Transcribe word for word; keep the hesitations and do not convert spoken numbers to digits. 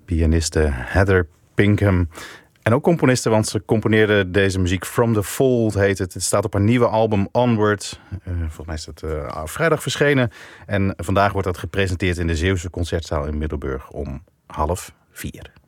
pianiste Heather Pinkham. En ook componiste, want ze componeerde deze muziek From the Fold heet het. Het staat op haar nieuwe album Onward. Uh, volgens mij is het uh, vrijdag verschenen. En vandaag wordt dat gepresenteerd in de Zeeuwse Concertzaal in Middelburg om half vier.